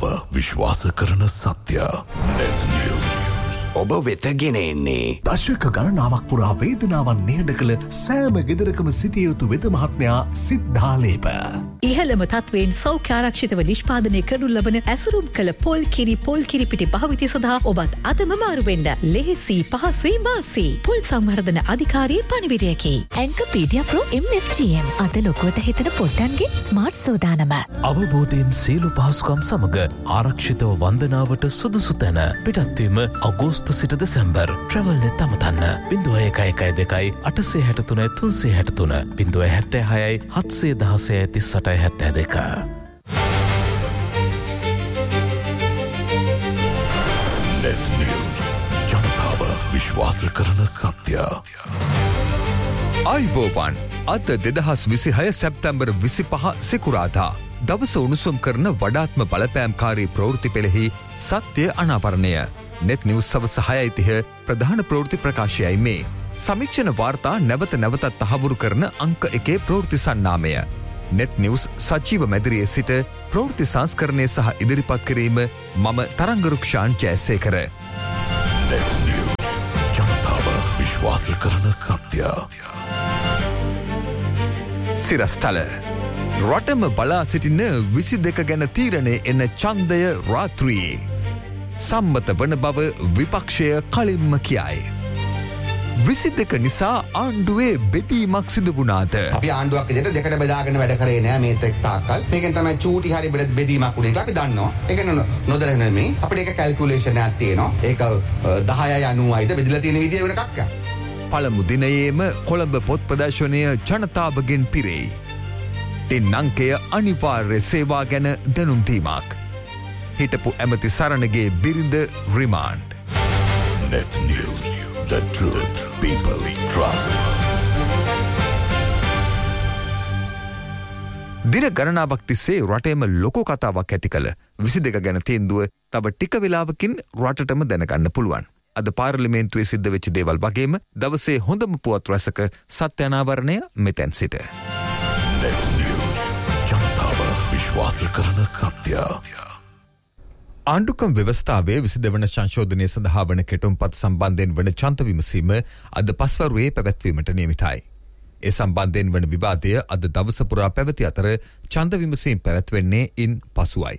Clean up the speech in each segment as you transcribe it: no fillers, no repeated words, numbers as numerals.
ජනතාව විශ්වාස කරන සත්‍ය net news. ඔබ වෙත ගෙන එන්නේ දශක ගණනාවක් පුරා වේදනාවන් නිහඬ කළ සෑම ගෙදරකම සිටිය යුතු වෙද මහත්මයා සිද්ධාලේප. ඉහළම තත්වයෙන් සෞඛ්‍ය ආරක්ෂිතව නිෂ්පාදනය කරනු ලබන ඇසුරුම් කළ පොල් කිරි පිටි භාවිතය සඳහා ඔබත් අදම මාරු වෙන්න. ලෙහෙසි පහසුයි වාසි. පොල් සංවර්ධන අධිකාරියේ පණිවිඩයකි. ඇන්කපීඩියා ප්‍රෝ MFGM අද ලොකුවට හිතන පොට්ටන්ගේ ස්මාර්ට් සෝදානම. අවබෝධයෙන් සියලු පහසුකම් සමග ආරක්ෂිතව වන්දනාවට සුදුසු තැන පිටත්වීම අගෝස්තු සිට දෙසැම්බර් ට්‍රැවල්නෙත් අමතන්න 0111 863 363 076 net news. ජනතාව විශ්වාස කරන සත්‍ය. ආයිබෝවන් අද 2026 සැප්තැම්බර් 25 සිකුරාදා දවස උණුසුම් කරන වඩාත්ම බලපෑම්කාරී ප්‍රවෘත්ති පෙළෙහි සත්‍ය අනාවරණය. net news සවස 6:30 ප්‍රධාන ප්‍රවෘත්ති ප්‍රකාශයයි මේ. සමීක්ෂණ වාර්තා නැවත නැවතත් තහවුරු කරන අංක 1 ප්‍රවෘත්ති සන්නාමය. net news සජීව මැදිරියේ සිට ප්‍රවෘත්ති සංස්කරණය සහ ඉදිරිපත් කිරීම මම තරංගරුක්ෂාන් ජයසේකර. net news. ජනතාව විශ්වාස කරන සත්‍ය. සිරස්තල රටම බලා සිටින 22 ගැන තීරණය එන ඡන්දය රාත්‍රියේ සම්මත වන බව විපක්ෂය කලින්ම කියයි. 22 නිසා ආණ්ඩුවේ බෙදීමක් සිදු වුණාද? අපි ආණ්ඩුවක් විදිහට දෙකට බෙදාගෙන වැඩ කරේ නෑ මේත් එක්ක තාක්කල්. මේකෙන් තමයි චූටි හරි බෙදීමක් උනේ කියලා අපි දන්නවා. ඒක නොදැන නෙමෙයි. අපිට ඒක කැල්කියුලේෂන් එකක් තියෙනවා. ඒක 10යි 90යිද බෙදලා තියෙන විදිය වෙන එකක්. පළමු දිනයේම කොළඹ පොත් ප්‍රදර්ශනය ජනතාවගෙන් පිරෙයි. ටින් අංකය අනිවාර්ය සේවා ගැන දැනුම් දීමක්. හිටපු ඇමති සරණගේ බිරිඳ remand. net news. The truth people trust. දින ගණනාවක් තිස්සේ රටේම ලොකු කතාවක් ඇති කළ 22 ගැන තීන්දුව තව ටික වෙලාවකින් රටටම දැනගන්න පුළුවන්. අද පාර්ලිමේන්තුවේ සිද්ධ වෙච්ච දේවල් වගේම දවසේ හොඳම පුවත් රැසක සත්‍ය අනාවරණය මෙතෙන් සිට. net news. ජනතාව විශ්වාස කරන සත්‍ය. ආණ්ඩුක්‍රම ව්‍යවස්ථාවේ 22 වන සංශෝධනය සඳහා වන කෙටුම්පත් සම්බන්ධයෙන් වන ඡන්ද විමසීම අද පස්වරුවේ පැවැත්වීමට නියමිතයි. ඒ සම්බන්ධයෙන් වන විවාදය අද දවස පුරා පැවති අතර ඡන්ද විමසීම පැවැත්වෙන්නේ ඉන් පසුවයි.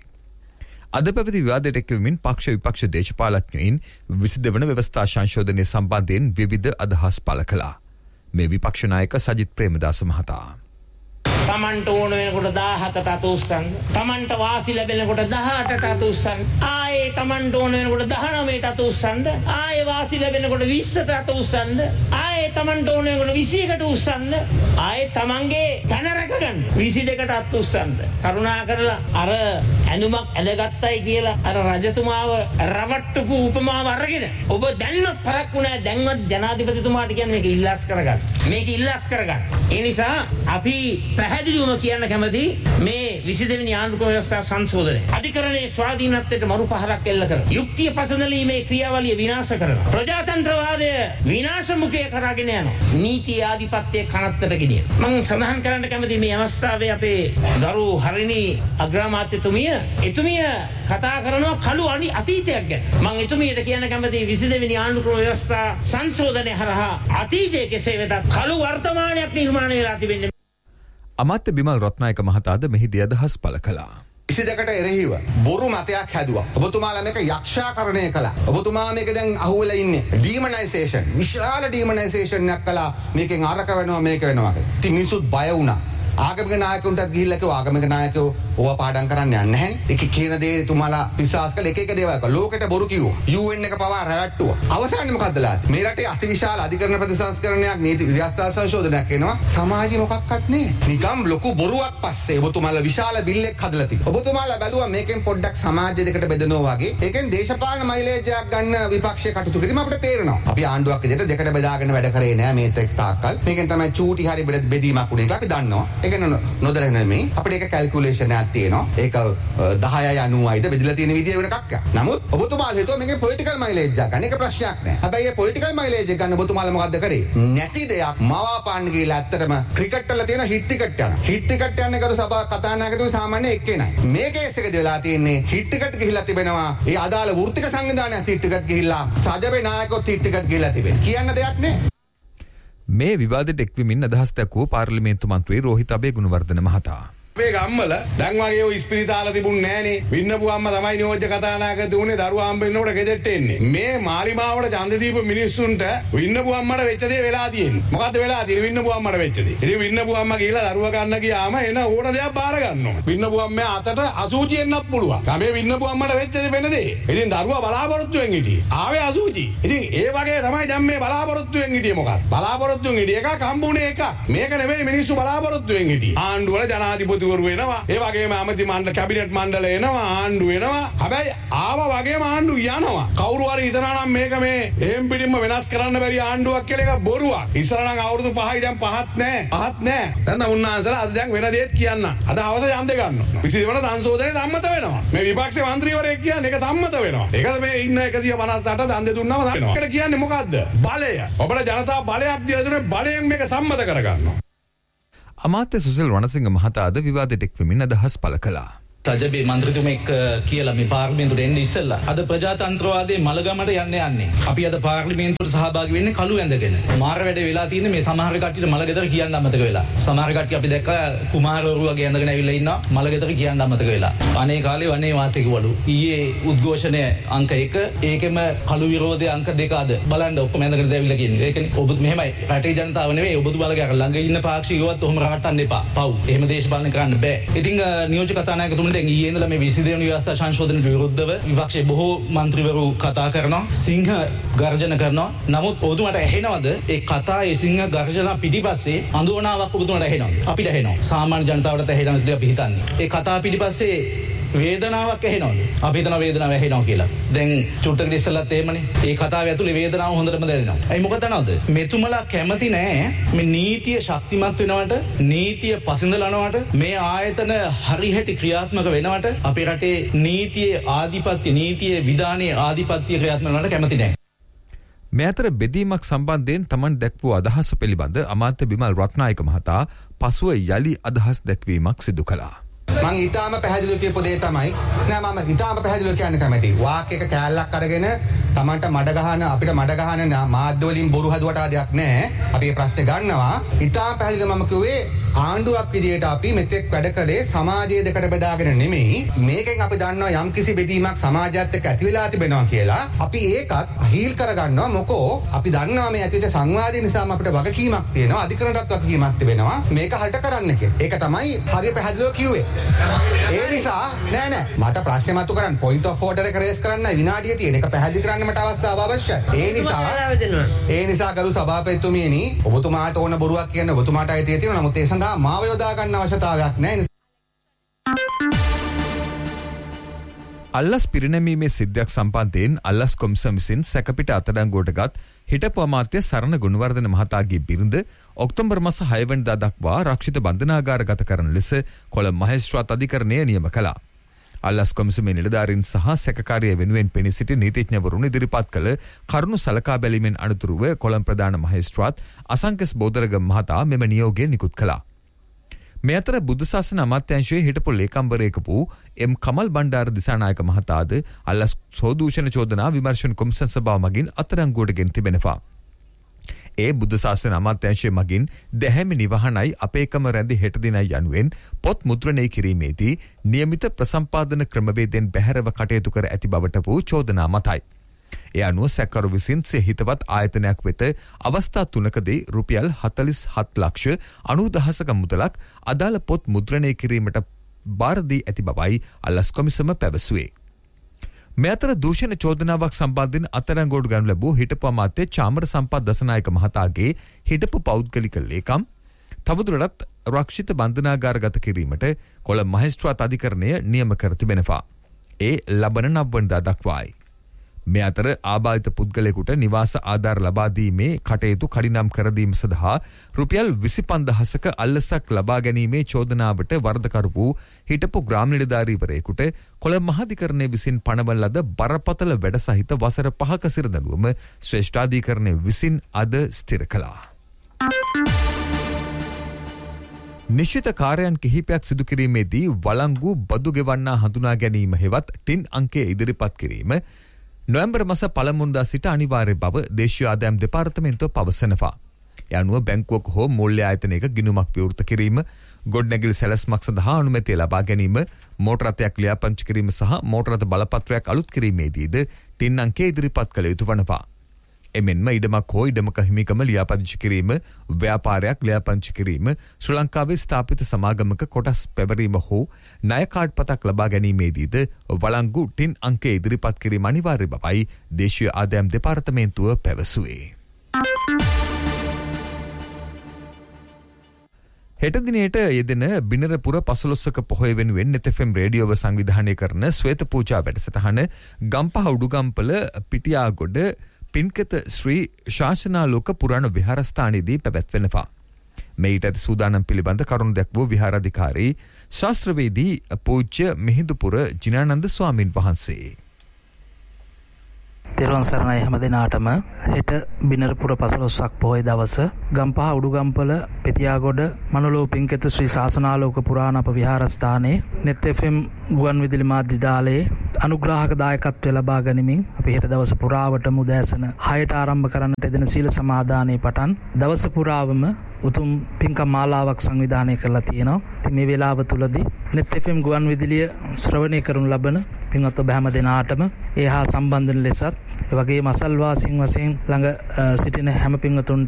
අද පැවති විවාදයට එක්වමින් පක්ෂ විපක්ෂ දේශපාලඥයින් 22 වන ව්‍යවස්ථා සංශෝධනය සම්බන්ධයෙන් විවිධ අදහස් පළ කළා. මේ විපක්ෂ නායක සජිත් ප්‍රේමදාස මහතා තමන්ට ඕන වෙනකොට 17ට අත උස්සන්න. තමන්ට වාසි ලැබෙනකොට 18ට අත උස්සන්න. ආයේ තමන්ට ඕන වෙනකොට 19ට අත උස්සන්න. ආයේ වාසි ලැබෙනකොට 20ට අත උස්සන්න. ආයේ තමන්ට ඕන වෙනකොට 21ට උස්සන්න. ආයේ තමන්ගේ තන රැක ගන්න 22ට අත උස්සන්න. කරුණා කරලා අර ඇඳුමක් ඇඳගත්තයි කියලා අර රජතුමාව රවට්ටපු උපමාව අරගෙන ඔබ දැන්නත් පරක්කු නැහැ. දැන්වත් ජනාධිපතිතුමාට කියන්නේ මේක ඉල්ලාස් කරගන්න. මේක ඉල්ලාස් කරගන්න. ඒ නිසා අපි පැහැදිලිවම කියන්න කැමති මේ 22 වෙනි ආණ්ඩුක්‍රම ව්‍යවස්ථා සංශෝධනය අධිකරණයේ ස්වාධීනත්වයට මරු පහරක් එල්ල කරන යුක්තිය පසඳලීමේ ක්‍රියාවලිය විනාශ කරන ප්‍රජාතන්ත්‍රවාදය විනාශ මුඛයේ කරගෙන යනවා නීති ආධිපත්‍යයේ කනත්තට ගෙනියන මම සඳහන් කරන්න කැමති මේ අවස්ථාවේ අපේ ගරු හරිනි අග්‍රාමාත්‍යතුමිය එතුමිය කතා කරනවා කළු අතීතයක් ගැන මම එතුමියට කියන්න කැමති 22 වෙනි ආණ්ඩුක්‍රම ව්‍යවස්ථා සංශෝධනය හරහා අතීතයේ කෙසේ වෙතත් කළු වර්තමානයක් නිර්මාණය වෙලා තිබෙන්නේ අමාත්‍ය බිමල් රත්නායක මහතාද මෙහිදී අදහස් පළ කළා. 22කට එරෙහිව බොරු මතයක් හැදුවා. ඔබතුමාලා මේක යක්ෂාකරණය කළා. ඔබතුමා මේක දැන් අහුවෙලා ඉන්නේ. ඩීමනයිසේෂන්. විශාල ඩීමනයිසේෂන් එකක් කළා. මේකෙන් අරක වෙනවා මේක වෙනවා කියලා. ඉතින් මිනිසුත් බය වුණා. ආගමික නායකයන්ටත් ගිහිල්ලා කිව්වා ආගමික නායකයෝ ඕවා පාඩම් කරන්න යන්නේ නැහැනේ. එක කියන දේ තුමාලා විශ්වාස කළ එක දේවල් කළා. ලෝකෙට බොරු කිව්වා. UN එක පවා රැවට්ටුවා. අවසානයේ මොකද්දලා? මේ රටේ අතිවිශාල අධිකරණ ප්‍රතිසංස්කරණයක් නීති ව්‍යවස්ථා සංශෝධනයක් එනවා. සමාජෙ මොකක්වත් නෑ. නිකම් ලොකු බොරුවක් පස්සේ ඔබතුමාලා විශාල බිල් එකක් හදලා තිබ්බා. ඔබතුමාලා බැලුවා මේකෙන් පොඩ්ඩක් සමාජ දෙකට බෙදනවා වගේ. ඒකෙන් දේශපාලන මයිලේජ් එකක් ගන්න විපක්ෂයේ කටයුතු කිරීම අපිට තේරෙනවා. අපි ආණ්ඩුවක් විදිහට දෙකට බෙදාගෙන වැඩ කරේ නෑ මේත් එක්ක තාක්කල්. මේකෙන් තමයි චූටි හරි බෙදීමක් උනේ කියලා අපි දන්නවා. ඒක නොදැන නෙමෙයි. අපිට ඒක කැල්කියුලේෂන් එකක් සංවිධානයක් තියෙනවා. ඒක 10/90යිද බෙදලා තියෙන විදිය වෙන එකක්. නමුත් ඔබතුමාලා හිතුවා මේකේ පොලිටිකල් මයිලේජ් එකක් ගන්න එක ප්‍රශ්නයක් නෑ. හැබැයි මේ පොලිටිකල් මයිලේජ් එක ගන්න ඔබතුමාලා මොකද්ද කරේ? නැති දෙයක් මවාපාන්න ගිහලා ඇත්තටම ක්‍රිකට් වල තියෙන හිට් ටිකට් යන. හිට් ටිකට් යන කරු සභා කතානායකතුමා සාමාන්‍ය එක්කේ නෑ. මේ කේස් එකේදී වෙලා තියෙන්නේ හිට් ටිකට් ගිහිලා තිබෙනවා. ඒ අදාළ වෘත්තික සංවිධානයක් හිට් ටිකට් ගිහිලා සජබේ නායකයොත් හිට් ටිකට් ගිහිලා තිබෙනවා. කියන්න දෙයක් නෑ. මේ විවාදයට එක්වමින් අදහස් දැක්වූ පාර්ලිමේන්තු මන්ත්‍රී රෝහිත අබේගුණවර්ධන මහතා මේ ගම්වල දැන් වගේ ඔය ඉස්පිරිතාල තිබුණ නෑනේ. වින්නපු අම්මා තමයි නියෝජ්‍ය කතානායකතුමනේ දරුවා හම්බෙන්නකොට ගෙදරට එන්නේ. මේ මාලිමාවට ඡන්ද දීපු මිනිස්සුන්ට වින්නපු අම්මට වෙච්ච දේ වෙලා තියෙන්නේ. මොකද්ද වෙලා තියෙන්නේ වින්නපු අම්මට වෙච්ච දේ? ඉතින් වින්නපු අම්මා ගිහලා දරුවා ගන්න ගියාම එන ඕන දෙයක් බාර ගන්නවා. වින්නපු අම්මා අතට අසුචි එන්නත් පුළුවන්. මේ වින්නපු අම්මට වෙච්ච දේ වෙන දේ. ඉතින් දරුවා බලාපොරොත්තුෙන් හිටියේ. ආවේ අසුචි. ඉතින් ඒ වගේ තමයි දැන් මේ බලාපොරොත්තුෙන් හිටියේ මොකක්ද? බලාපොරොත්තුෙන් හිටියේ එකක් හම්බුනේ එකක්. මේක නෙවෙයි මිනිස්සු බලාපොරොත්තුෙන් හිටියේ. ආණ්ඩුවල ජනාධිපති වෙනවා. ඒ වගේම අමති මණ්ඩල කැබිනට් මණ්ඩල එනවා ආණ්ඩු වෙනවා. හැබැයි ආවා වගේම ආණ්ඩු යනවා. කවුරු හරි හිතනවා නම් මේක මේ එහෙම් පිටින්ම වෙනස් කරන්න බැරි ආණ්ඩුවක් කියලා එක බොරුවක්. ඉස්සර නම් අවුරුදු 5යි දැන් පහත් නෑ. දැන් උන්වහන්සේලා අද දැන් වෙන දෙයක් කියන්න. අද අවශ්‍ය ඡන්ද ගන්නවා. 22 වන සංශෝධනයේ සම්මත වෙනවා. මේ විපක්ෂේ මන්ත්‍රීවරයෙක් කියන්නේ ඒක සම්මත වෙනවා. ඒකද මේ ඉන්න 158 ඡන්ද දුන්නම දානවා. ඒකට කියන්නේ මොකද්ද? බලය. ඔබට ජනතා බලයක් දීලා දුන්නේ බලයෙන් මේක සම්මත කරගන්නවා. අමාත්‍ය සුසිල් රණසිංහ මහතා අද විවාදයට එක්වමින් අදහස් පළ කළා. සජබේ මන්ත්‍රීතුමෙක් කියලා මේ පාර්ලිමේන්තුවට එන්න ඉස්සෙල්ලා අද ප්‍රජාතන්ත්‍රවාදයේ මලගමට යන්නේ. අපි අද පාර්ලිමේන්තුවට සහභාගී වෙන්නේ කළු ඇඳගෙන. මාර වැඩේ වෙලා තියෙන්නේ මේ සමහර කට්ටියට මලගෙදර කියන්න අමතක වෙලා. සමහර කට්ටිය අපි දැක්ක කුමාරවරු වගේ ඇඳගෙන ඇවිල්ලා ඉන්නවා මලගෙදර කියන්න අමතක වෙලා. අනේ කාලේ වනේ වාසේ කිවලු. ඊයේ උද්ඝෝෂණය අංක 1 ඒකෙම කළු විරෝධයේ අංක 2 අද බලන්න ඔක්කොම ඇඳගෙන ඇවිල්ලා කියන්නේ. ඒකනේ ඔබ මෙහෙමයි රටේ ජනතාව නෙවෙයි ඔබතු බලගාර ළඟ ඉන්න පාක්ෂිකවත් ඔහොම රහටන්න එපා. පව්. එහෙම දේශපාලන කරන්න බෑ. ඉතින් නියෝජ්‍ය කතානායකතුමනි දැන් ඊයේ ඉඳලා මේ 22 වෙනි ව්‍යවස්ථා සංශෝධනයට විරුද්ධව විපක්ෂයේ බොහෝ മന്ത്രിවරු කතා කරනවා සිංහ ගර්ජන කරනවා. නමුත් ඔබතුමාට ඇහෙනවද ඒ කතා ඒ සිංහ ගර්ජන පිටිපස්සේ අඳුවනාවක් ඔබතුමාට ඇහෙනවද? අපිට ඇහෙනවා. සාමාන්‍ය ජනතාවට ඇහෙනවද කියලා අපි හිතන්නේ. ඒ කතා පිටිපස්සේ වේදනාවක් ඇහෙනවද? අපි හිතන වේදනාව ඇහෙනවා කියලා. දැන් චුට්ටකට ඉස්සෙල්ලත් එහෙමනේ. ඒ කතාවේ ඇතුලේ වේදනාව හොඳටම දැනෙනවා. ඒ මොකද නැවද? මෙතුමලා කැමති නෑ මේ නීතිය ශක්තිමත් වෙනවට, නීතිය පසඳලනවට, මේ ආයතන හරිහැටි ක්‍රියාත්මක වෙනවට අපේ රටේ නීතියේ ආධිපත්‍ය, නීතියේ විධානයේ ආධිපත්‍ය ක්‍රියාත්මක වෙනවට කැමති නෑ. මේ අතර බෙදීමක් සම්බන්ධයෙන් Taman දැක්වූ අදහස පිළිබඳ අමාත්‍ය බිමල් රත්නායක මහතා පසුව යලි අදහස් දැක්වීමක් සිදු කළා. මං ඊටාම පැහැදිලිව කියපු දේ තමයි මම ඊටාම පැහැදිලිව කියන්න කැමතියි. වාක් එක කෑල්ලක් අරගෙන Tamanට මඩ ගහන අපිට මඩ ගහන මාධ්‍ය වලින් බොරු හදුවට ආදයක් නැහැ. අපි මේ ප්‍රශ්නේ ගන්නවා. ඊටාම පැහැදිලිව මම කිව්වේ ආණ්ඩුවක් විදියට අපි මෙතෙක් වැඩ කළේ සමාජය දෙකට බෙදාගෙන නෙමෙයි. මේකෙන් අපි දන්නවා යම් කිසි බෙදීමක් සමාජයත් එක්ක ඇති වෙලා තිබෙනවා කියලා. අපි ඒකත් හීල් කරගන්නවා. මොකෝ අපි දන්නවා මේ ඇතිවෙච්ච සංවාදය නිසාම අපිට වගකීමක් තියෙනවා. අධිකරණයටත් වගකීමක් තිබෙනවා. මේක හට කරන්න කියලා. ඒක තමයි හරිය පැහැදිලිව කිව්වේ. ඒ නිසා නෑ මට ප්‍රශ්න මතු කරන්න පොයින්ට් ඔෆ් ඕඩර් එක රේස් කරන්න විනාඩිය තියෙන එක පැහැදිලි කරන්න මට අවස්ථාව අවශ්‍යයි. ඒ නිසා ගරු සභාපතිතුමියනි ඔබතුමාට ඕන බොරුවක් කියන්න ඔබතුමාට අයිතිය තියෙනවා. නමුත් ඒ සඳහා මාව යොදා ගන්න අවශ්‍යතාවයක් නැහැ. අල්ලස් පිරිනැමීමේ සිද්ධියක් සම්බන්ධයෙන් අල්ලස් කොමිසම විසින් සැකපිට අත්අඩංගුවටගත් හිටපු අමාත්‍ය සරණ ගුණවර්ධන මහතාගේ බිරිඳ ඔක්තෝබර් මාස 6 වෙනිදා දක්වා රක්ෂිත බන්ධනාගාරගත කරන ලෙස කොළඹ මහේස්ත්‍රාත් අධිකරණය නියම කළා. අල්ලස් කොමිසමේ නිලධාරීන් සහ සැකකාරිය වෙනුවෙන් පෙනී සිටි නීතිඥවරුන් ඉදිරිපත් කළ කරුණු සලකා බැලීමෙන් අනතුරුව කොළඹ ප්‍රධාන මහේස්ත්‍රාත් අසංකස් බෝධරගම මහතා මෙම නියෝගය නිකුත් කළා. මේ අතර බුදු සාසන අමාත්‍යාංශයේ හිටපු ලේකම්වරයෙකු වූ එම් කමල් බණ්ඩාර දිසානායක මහතාද අල්ලස් සෝදූෂණ චෝදනා විමර්ශන කොමිසම් සභාව මගින් අත්අඩංගුවට ගෙන තිබෙනවා. ඒ බුදු සාසන අමාත්‍යාංශය මගින් දැහැමි නිවහනයි අපේකම රැඳි හෙට දිනයි යනුවෙන් පොත් මුද්‍රණය කිරීමේදී නියමිත ප්‍රසම්පාදන ක්‍රමවේදයෙන් බැහැරව කටයුතු කර ඇති බවට වූ චෝදනා මතයි. ඒ අනුව සැකකරු විසින් හිතවත් ආයතනයක් වෙත අවස්ථා 3කදී රුපියල් 47,90,000ක මුදලක් අදාළ පොත් මුද්‍රණය කිරීමට බාර දී ඇති බවයි අල්ලස් කොමිසම පැවසුවේ. මේ අතර දූෂණ චෝදනාවක් සම්බන්ධයෙන් අත්අඩංගුවට ගනු ලැබූ හිටපු අමාත්‍ය චාමර සම්පත් දසනායක මහතාගේ හිටපු පෞද්ගලික ලේකම් තවදුරටත් රක්ෂිත බන්ධනාගාරගත කිරීමට කොළඹ මහේස්ත්‍රාත් අධිකරණය නියම කර තිබෙනවා. ඒ ලබන 9 වෙනිදා දක්වායි. මේ අතර ආබාධිත පුද්ගලයෙකුට නිවාස ආධාර ලබා දීමේ කටයුතු කඩිනම් කර දීම සඳහා රුපියල් 25000ක අල්ලසක් ලබා ගැනීමේ චෝදනාවට වරදකරු වූ හිටපු ග්‍රාම නිලධාරීවරයෙකුට කොළඹ මහාධිකරණය විසින් පනවන ලද බරපතල වැඩ සහිත වසර 5ක සිරදඬුවම ශ්‍රේෂ්ඨාධිකරණය විසින් අද ස්ථිර කළා. නිශ්චිත කාර්යයන් කිහිපයක් සිදු කිරීමේදී වළංගු බදු ගෙවන්නා හඳුනා ගැනීම හෙවත් ටින් අංකය ඉදිරිපත් කිරීම නොවැම්බර් මාස පළමුවනදා සිට අනිවාර්ය බව දේශීය ආදායම් දෙපාර්තමේන්තුව පවසනවා. යනුව බැංකුවක හෝ මූල්‍ය ආයතනයක ගිණුමක් විවෘත කිරීම, ගොඩනැගිලි සැලැස්මක් සඳහා අනුමැතිය ලබා ගැනීම, මෝටර රථයක් ලියාපදිංචි කිරීම සහ මෝටර රථ බලපත්‍රයක් අලුත් කිරීමේදීද ටින් අංකය ඉදිරිපත් කළ යුතු වනවා. එමෙන්ම ඉඩමක් හෝ ඉඩමක හිමිකම ලියාපදිංචි කිරීම, ව්‍යාපාරයක් ලියාපදිංචි කිරීම, ශ්‍රී ලංකාවේ ස්ථාපිත සමාගමක කොටස් පැවරීම හෝ ණය කාඩ් පතක් ලබා ගැනීමේදීද වළංගු ටින් අංකය ඉදිරිපත් කිරීම අනිවාර්ය බවයි දේශීය ආදායම් දෙපාර්තමේන්තුව පැවසුවේ. හෙට දිනේට යෙදෙන බිනරපුර 15ක පොහොය වෙනුවෙන් නෙත් FM රේඩියෝව සංවිධානය කරන ශ්වේත පූජා වැඩසටහන ගම්පහ උඩුගම්පල පිටියාගොඩ පින්කත ශ්‍රී ශාසනාලෝක පුරාණ විහාරස්ථානයේදී පැවැත්වෙනවා. මෙයිට ඇති සූදානම් පිළිබඳ කරුණු දැක්වූ විහාරාධිකාරී ශාස්ත්‍රවේදී පූජ්‍ය මිහිඳුපුර ජිනානන්ද ස්වාමින් වහන්සේ. තෙරුවන් සරණයි හැම දිනාටම. හෙට බිනරපුර 15ක් පොහොය දවස ගම්පහ උඩුගම්පල පෙතියාගොඩ මනෝලෝ පින්කත ශ්‍රී ශාසනාලෝක පුරාණ විහාරස්ථානයේ නෙත් FM ගුවන් විදුලි මාධ්‍ය ජාලයේ අනුග්‍රාහක දායකත්වය ලබා ගනිමින් අපි හෙට දවස පුරාවටම උදෑසන 6ට ආරම්භ කරන්නට යෙදෙන සීල සමාදානයේ පටන් දවස පුරාවම උතුම් පින්කම් මාලාවක් සංවිධානය කරලා තියෙනවා. ඉතින් මේ වේලාව තුලදී නෙත් FM ගුවන් විදුලිය ශ්‍රවණය කරනු ලබන පින්වත් ඔබ හැම දිනාටම ඒ හා සම්බන්ධ ලෙසත් ඒ වගේම අසල්වාසීන් වශයෙන් ළඟ සිටින හැම පින්වතුන්